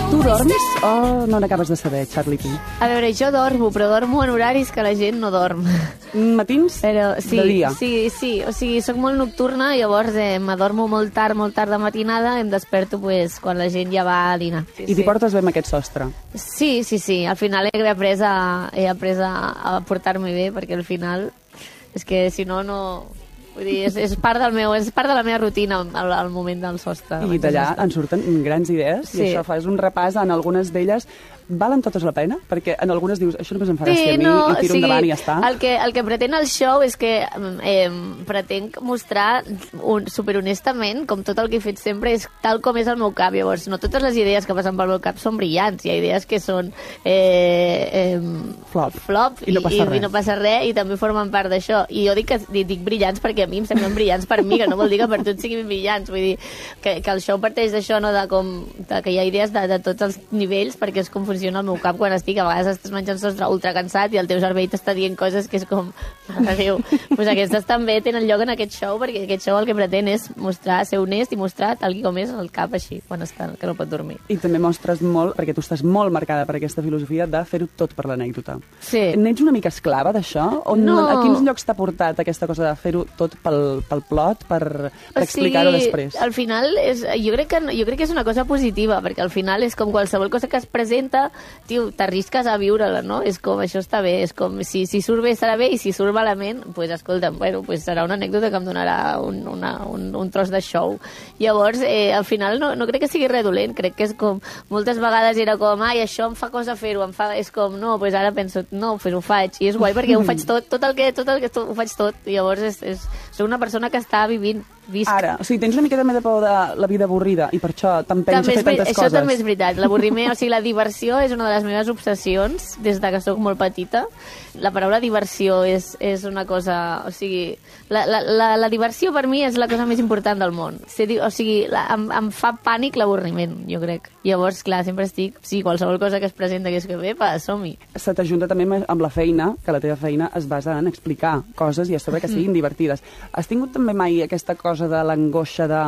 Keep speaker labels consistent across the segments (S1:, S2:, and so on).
S1: Tu dorms o no n'acabes de saber, Charlie P?
S2: A veure, jo dormo, però dormo en horaris que la gent no dorm.
S1: Matins?
S2: Però, sí,
S1: de dia?
S2: Sí. O sigui, soc molt nocturna, llavors m'adormo molt tard de matinada, em desperto quan la gent ja va a dinar.
S1: I t'hi portes bé amb aquest sostre?
S2: Sí. Al final he après a portar-me bé, perquè al final és que si no, no... Vull dir, és part de la meva rutina al moment del sostre.
S1: I d'allà en surten grans idees, i això fas un repàs en algunes d'elles. Valen totes la pena? Perquè en algunes dius, això només em fa gràcia a mi, i tiro endavant i ja està.
S2: El que pretén el show és que pretenc mostrar superhonestament, com tot el que he fet sempre, és tal com és el meu cap. Llavors, no totes les idees que passen pel meu cap són brillants. Hi ha idees que són flop i no passa res, i també formen part d'això. I jo dic brillants perquè a mi em semblen brillants per mi, que no vol dir que per tots siguin brillants. Vull dir que el show parteix d'això, no? Que hi ha idees de tots els nivells, perquè és com funciona el meu cap quan estic. A vegades estàs menjant sostre ultra cansat i el teu cervell t'està dient coses que és com, mare de Déu. Pues aquestes també tenen lloc en aquest show, perquè aquest show el que pretén és mostrar, ser honest i mostrar tal com és el cap així, quan està, que no pot dormir.
S1: I també mostres molt, perquè tu estàs molt marcada per aquesta filosofia de fer-ho tot per l'anècdota.
S2: Sí.
S1: N'ets una mica esclava d'això?
S2: No.
S1: A quins llocs t'ha portat aquesta cosa de fer-ho tot pel plot, per explicar-ho després?
S2: Al final, jo crec que és una cosa positiva, perquè al final és com qualsevol cosa que es presenta, tio, t'arrisques a viure-la, no? És com, això està bé, és com, si surt bé serà bé, i si surt malament, pues escolta'm, bueno, pues serà una anècdota que em donarà un tros de show. Llavors, al final no crec que sigui res dolent, crec que és com, moltes vegades era com, ai, això em fa cosa fer-ho, és com, no, pues ara penso, no, pues ho faig, i és guai perquè ho faig tot el que ho faig tot, i llavors soc una persona que està vivint, visc.
S1: Ara, o sigui, tens una mica també de por de la vida avorrida i per això t'empenys a fer tantes coses.
S2: Això també és veritat. L'avorriment, o sigui, la diversió és una de les meves obsessions des de que sóc molt petita. La paraula diversió és una cosa... O sigui, la diversió per mi és la cosa més important del món. O sigui, em fa pànic l'avorriment, jo crec. Llavors, clar, sempre estic... Sí, qualsevol cosa que es presenta que és que bé, som-hi.
S1: Se t'ajunta també amb la feina, que la teva feina es basa en explicar coses i a sobre que siguin divertides. Has tingut també mai aquesta cosa de l'angoixa de...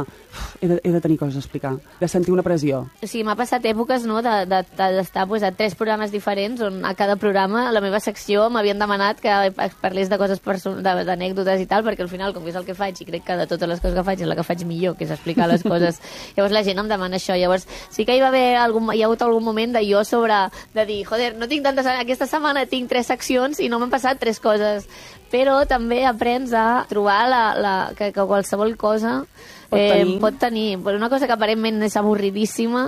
S1: He de tenir coses a explicar, de sentir una pressió? O
S2: sigui, m'ha passat èpoques, no?, d'estar a 3 programes diferents, on a cada programa, a la meva secció, m'havien demanat que parlés de coses d'anècdotes i tal, perquè al final, com que és el que faig, i crec que de totes les coses que faig és la que faig millor, que és explicar les coses. Llavors la gent em demana això. Llavors sí que hi ha hagut algun moment de jo de dir, joder, no tinc tantes... Aquesta setmana tinc 3 seccions i no m'han passat 3 coses. Però també aprens a trobar que qualsevol cosa pot tenir. Una cosa que aparentment és avorridíssima,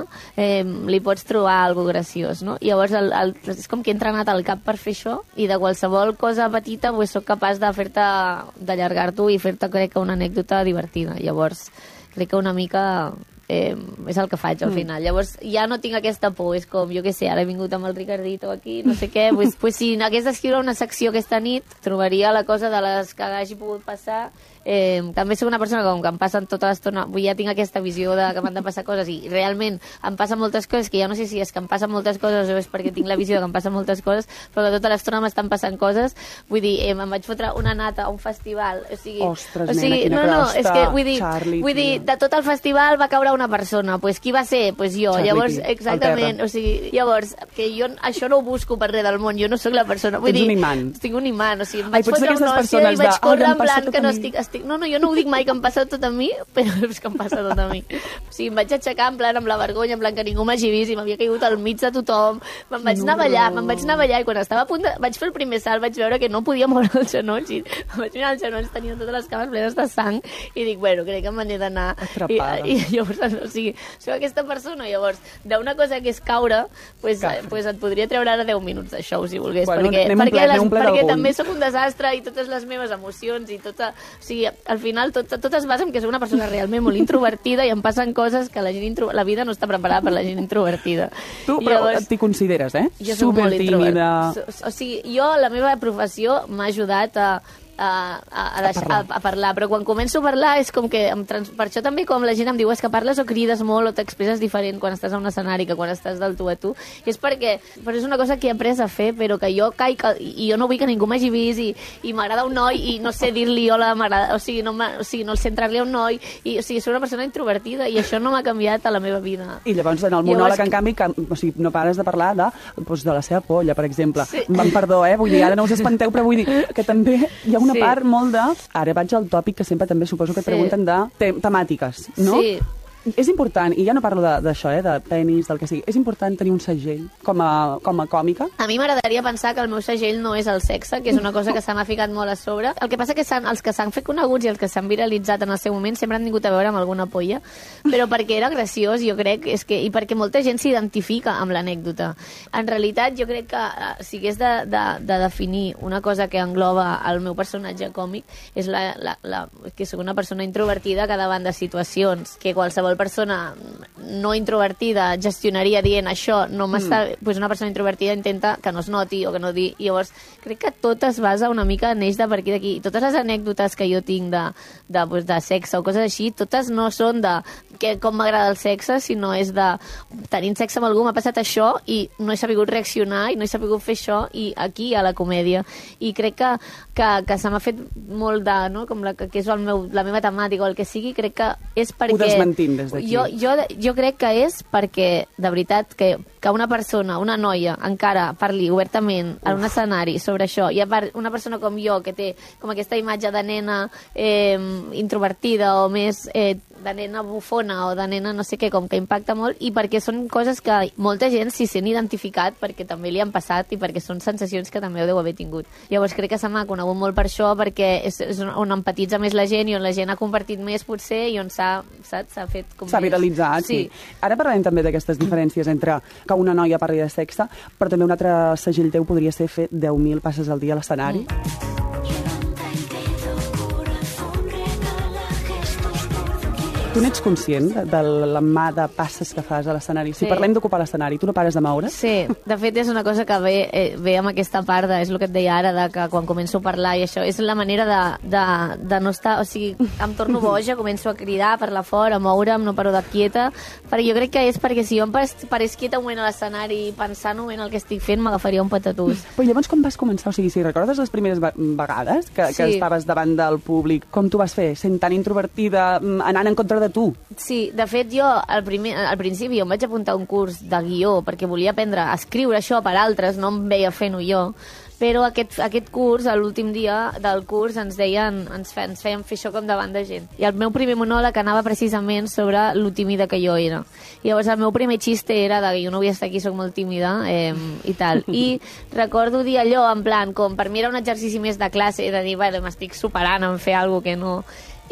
S2: li pots trobar alguna graciós, no? I llavors és com que he entrenat el cap per fer això, i de qualsevol cosa petita soc capaç d'allargar-t'ho i fer-te, crec que, una anècdota divertida. Llavors crec que una mica... és el que faig al final. Llavors ja no tinc aquesta por, és com, jo què sé, ara he vingut amb el Ricardito aquí, no sé què, pues si hagués d'escriure una secció aquesta nit, trobaria la cosa de les que hagi pogut passar. També soc una persona que em passen tota l'estona, ja tinc aquesta visió de que m'han de passar coses, i realment em passen moltes coses, que ja no sé si és que em passen moltes coses o és perquè tinc la visió de que em passen moltes coses, però que tota l'estona m'estan passant coses. Vull dir, em vaig fotre una nata a un festival,
S1: Ostres, nena, quina crosta,
S2: és que vull dir, de tot el festival va caure una persona, pues qui va ser? Pues jo.
S1: Charlie,
S2: llavors, exactament, o sigui, llavors, que jo això no ho busco per res del món, jo no sóc la persona.
S1: Tens un imant.
S2: Tinc un imant, o sigui, em vaig fotre una hòstia i vaig córrer en plan que no estic... No, jo no ho dic mai que em passa tot a mi, però és que em passa tot a mi. O sigui, em vaig aixecar en plan amb la vergonya, en plan que ningú m'hagi vist i m'havia caigut al mig de tothom. Me'n vaig anar a ballar i quan estava a punt vaig fer el primer salt, vaig veure que no podia moure els genolls i vaig mirar els genolls, tenia totes les cames plenes de sang i dic, bueno, crec que me n'he d'anar. I llavors, o sigui, soc aquesta persona, llavors, d'una cosa que és caure, pues et podria treure ara 10 minuts de show, si volgués, perquè també sóc un desastre i totes les meves emocions i tota... O sigui, al final tot es basa en que soc una persona realment molt introvertida i em passen coses que la vida no està preparada per la gent introvertida.
S1: Tu, però t'hi consideres,
S2: Jo soc molt introvertida. O sigui, la meva professió m'ha ajudat a a parlar, però quan començo a parlar és com que per això també com la gent em diu és que parles o crides molt o t'expresses diferent quan estàs a un escenari que quan estàs del tu a tu, i és perquè però és una cosa que he après a fer, però que jo caic i jo no vull que ningú m'hagi vist i m'agrada un noi i no sé dir-li hola, m'agrada, o sigui, no sé entrar-li a un noi, i o sigui, soc una persona introvertida i això no m'ha canviat a la meva vida.
S1: I llavors en el monòleg, en canvi, o sigui, no pares de parlar de la seva polla, per exemple. Sí. Perdó, vull dir, ara no us espanteu, però vull dir que també hi ha una part molt de... Ara vaig al tòpic que sempre també suposo que pregunten de temàtiques, no? Sí. És important, i ja no parlo d'això, de penis, del que sigui, és important tenir un segell com a còmica? A
S2: mi m'agradaria pensar que el meu segell no és el sexe, que és una cosa que se m'ha ficat molt a sobre. El que passa que els que s'han fet coneguts i els que s'han viralitzat en el seu moment sempre han tingut a veure amb alguna polla, però perquè era graciós, jo crec, i perquè molta gent s'identifica amb l'anècdota. En realitat, jo crec que si hagués de definir una cosa que engloba el meu personatge còmic és que soc una persona introvertida que davant de situacions que qualsevol persona no introvertida gestionaria dient això no m'està... Pues una persona introvertida intenta que no es noti o que no digui... Llavors, crec que tot es basa una mica en eix de per aquí d'aquí. Totes les anècdotes que jo tinc de sexe o coses així, totes no són de com m'agrada el sexe, sinó és de tenint sexe amb algú m'ha passat això i no he sabut reaccionar i no he sabut fer això i aquí a la comèdia. I crec que se m'ha fet molt de... No? Com que és la meva temàtica o el que sigui, crec que és perquè...
S1: Ho desmentim des d'aquí.
S2: Jo crec que és perquè, de veritat, que una persona, una noia, encara parli obertament en un escenari sobre això, i a part una persona com jo, que té com aquesta imatge de nena introvertida o més de nena bufona o de nena no sé què, com que impacta molt, i perquè són coses que molta gent s'hi sent identificat perquè també li han passat i perquè són sensacions que també ho deu haver tingut. Llavors crec que se m'ha conegut molt per això, perquè és on empatitza més la gent i on la gent ha compartit més potser i on s'ha fet com...
S1: S'ha viralitzat, sí. Ara parlarem també d'aquestes diferències entre que una noia parli de sexe, però també un altre segell teu podria ser fer 10.000 passes al dia a l'escenari. Tu n'ets conscient de la mà de passes que fas a l'escenari? Si parlem d'ocupar l'escenari, tu no pares de moure?
S2: Sí, de fet és una cosa que ve amb aquesta part, és el que et deia ara, de que quan començo a parlar i això, és la manera de no estar... O sigui, em torno boja, començo a cridar, a parlar fort, a moure'm, no paro de quieta, perquè jo crec que és perquè si jo em parés quieta un moment a l'escenari pensant un moment el que estic fent, m'agafaria un patatús.
S1: Però llavors com vas començar? O sigui, si recordes les primeres vegades que estaves davant del públic, com t'ho vas fer? Sent tan introvertida, anant en contra de tu?
S2: Sí, de fet jo al principi em vaig apuntar a un curs de guió perquè volia aprendre a escriure això per altres, no em veia fent-ho jo, però aquest curs, a l'últim dia del curs ens feien fer això com davant de gent, i el meu primer monòleg anava precisament sobre lo tímida que jo era. Llavors el meu primer xiste era de que jo no vull estar aquí, soc molt tímida i tal, i recordo dir allò en plan, com per mi era un exercici més de classe, de dir, bueno, m'estic superant en fer alguna que no...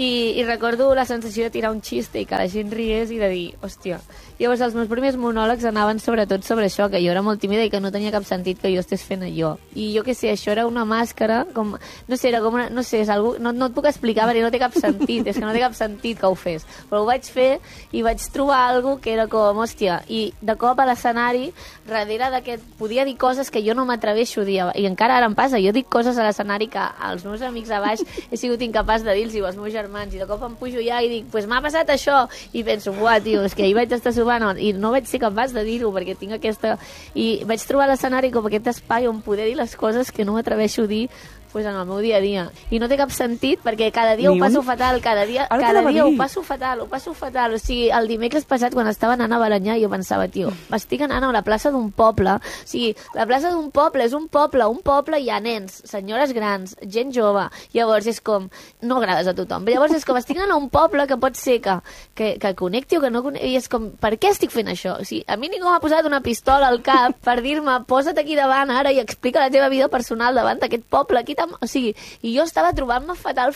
S2: I recordo la sensació de tirar un xiste i que la gent riés i de dir, hòstia. Llavors els meus primers monòlegs anaven sobretot sobre això, que jo era molt tímida i que no tenia cap sentit que jo estés fent allò. I jo què sé, això era una màscara, com, no sé, era com una, no sé, és algú, no et puc explicar perquè no té cap sentit, és que no té cap sentit que ho fes. Però ho vaig fer i vaig trobar alguna que era com, hòstia, i de cop a l'escenari, darrere d'aquest, podia dir coses que jo no m'atreveixo a dir, i encara ara em passa, jo dic coses a l'escenari que als meus amics a baix he sigut incapaç de dir-los, als meus germans, i de cop em pujo ja i dic, pues m'ha passat això, i penso, uah, tio, és que ahir vaig estar sopant i no vaig ser capaç de dir-ho perquè tinc aquesta... I vaig trobar a l'escenari com aquest espai on poder dir les coses que no m'atreveixo a dir pues en el meu dia a dia. I no té cap sentit perquè cada dia ho passo fatal, cada dia ho passo fatal. O sigui, el dimecres passat quan estava anant a Balanyà jo pensava, tio, estic anant a la plaça d'un poble, o sigui, la plaça d'un poble és un poble hi ha nens, senyores grans, gent jove, llavors és com, no agrades a tothom, llavors és com, estic anant a un poble que pot ser que connecti o que no connecti, i és com, per què estic fent això? O sigui, a mi ningú m'ha posat una pistola al cap per dir-me, posa't aquí davant ara i explica la teva vida personal davant d'aquest poble, aquí o sigui, i jo estava trobant-me fatal,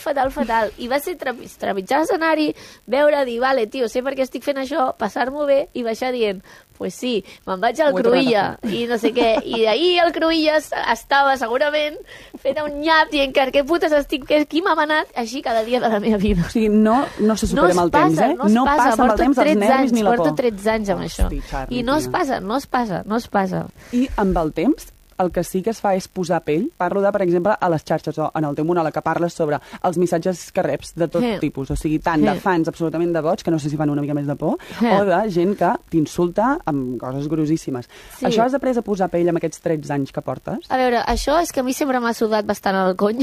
S2: i va ser trepitjar l'escenari, veure, dir, vale, tio, sé per què estic fent això, passar-m'ho bé i baixar dient, pues sí, me'n vaig al Cruïlla i no sé què, i d'ahir al Cruïlla estava segurament fent un nyap dient que què putes estic, qui m'ha manat, així cada dia de la meva vida.
S1: O sigui, no se supera amb el temps, eh? No passa amb el temps els nervis ni la por.
S2: Porto 13 anys amb això. I no es passa.
S1: I amb el temps el que sí que es fa és posar pell. Parlo de, per exemple, a les xarxes o en el teu monòleg que parles sobre els missatges que reps de tot tipus, o sigui, tant de fans absolutament de boig, que no sé si fan una mica més de por, o de gent que t'insulta amb coses grosíssimes. Sí. Això has après a posar pell amb aquests 13 anys que portes?
S2: A veure, això és que a mi sempre m'ha sudat bastant el cony,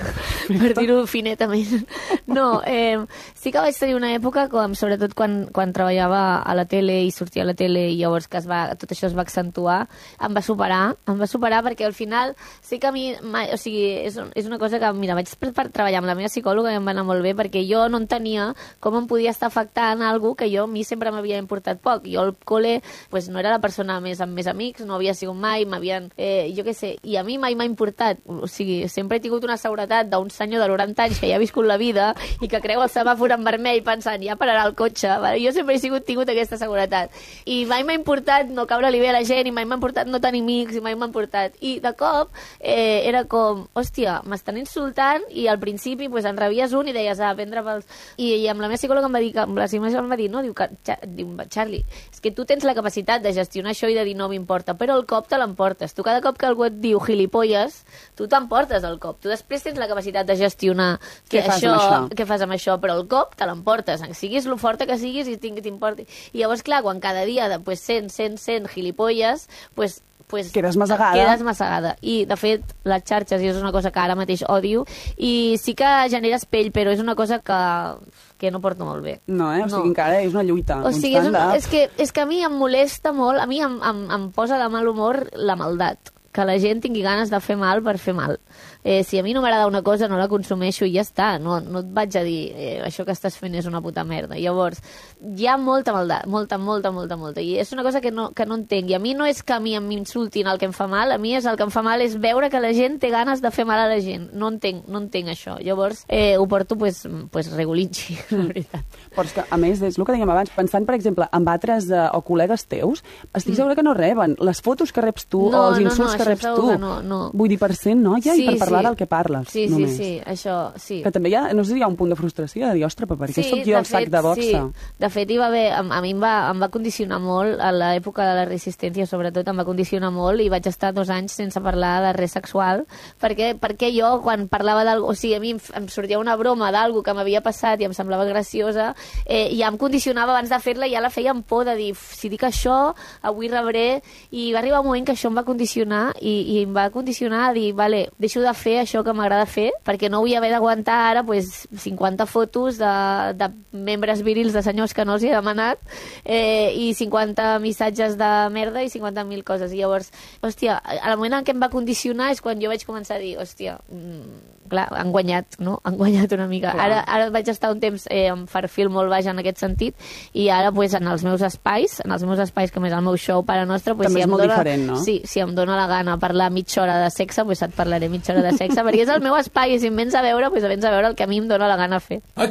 S2: per dir-ho finetament. No, sí que vaig tenir una època, sobretot quan treballava a la tele i sortia a la tele i llavors que tot això es va accentuar, em va superar perquè al final sí que a mi, o sigui, és una cosa que, mira, vaig per treballar amb la meva psicòloga i em va anar molt bé perquè jo no entenia com em podia estar afectant algo que a mi sempre m'havia importat poc. Jo al col·le pues, no era la persona amb més amics, no havia sigut mai, jo què sé, i a mi mai m'ha importat, o sigui, sempre he tingut una seguretat d'un senyor de 90 anys que ja ha viscut la vida i que creu el semàfor en vermell pensant, ja pararà el cotxe, vale? Jo sempre he tingut aquesta seguretat i mai m'ha importat no caure-li bé a la gent i mai m'ha importat no tenir amics i mai m'ha importat. I de cop era com, hòstia, m'estan insultant i al principi pues, en rebies un i deies, prendre pels... I amb la meva psicòloga em va dir, no, diu, Charlie, és que tu tens la capacitat de gestionar això i de dir no m'importa, però el cop te l'emportes. Tu cada cop que algú et diu gilipolles, tu t'emportes el cop. Tu després tens la capacitat de gestionar què fas amb això, però el cop te l'emportes. Siguis lo forta que siguis i t'importi. I llavors, clar, quan cada dia pues, 100 gilipolles, pues
S1: quedes massegada.
S2: I, de fet, les xarxes, i és una cosa que ara mateix odio, i sí que generes pell, però és una cosa que no porto molt bé.
S1: No, o sigui, encara és una lluita
S2: constant. És que a mi em molesta molt, a mi em posa de mal humor la maldat, que la gent tingui ganes de fer mal per fer mal. Si a mi no m'agrada una cosa, no la consumeixo i ja està. No et vaig a dir això que estàs fent és una puta merda. Llavors, hi ha molta maldat, molta. I és una cosa que no entenc. I a mi no és que a mi m'insultin el que em fa mal, a mi el que em fa mal és veure que la gent té ganes de fer mal a la gent. No entenc això. Llavors, ho porto pues regulinxi, la veritat.
S1: Però és que, a més, és el que dèiem abans, pensant, per exemple, en altres o col·legues teus, estic segura que no reben les fotos que reps tu o els insults que reps tu.
S2: No.
S1: Vull dir, per ser noia i per parlar del que parles.
S2: Sí, això, sí.
S1: Que també no sé si hi ha un punt de frustració, de dir, ostres, però per què soc jo el sac de boxa?
S2: Sí. De fet, hi va haver, a mi em va condicionar molt, a l'època de la resistència, sobretot, em va condicionar molt i vaig estar 2 anys sense parlar de res sexual, perquè jo, quan parlava d'algú, o sigui, a mi em sortia una broma d'algú que m'havia passat i em semblava graciosa, ja em condicionava abans de fer-la i ja la feia amb por de dir, si dic això, avui rebré, i va arribar un moment que això em va condicionar i em va condicionar a dir, vale, deixo de fer això que m'agrada fer, perquè no vull haver d'aguantar ara 50 fotos de membres virils de senyors que no els he demanat i 50 missatges de merda i 50.000 coses. I llavors, hòstia, al moment en què em va condicionar és quan jo vaig començar a dir, hòstia, clar, han guanyat, no? Han guanyat una mica. Ara vaig estar un temps amb perfil molt baix en aquest sentit i ara en els meus espais, que més el meu show Pare Nostre,
S1: també és molt diferent, no?
S2: Sí, si em dóna la gana parlar mitja hora de sexe, et parlaré mitja hora de sexe, perquè és el meu espai i si em vens a veure, el que a mi em dóna la gana fer.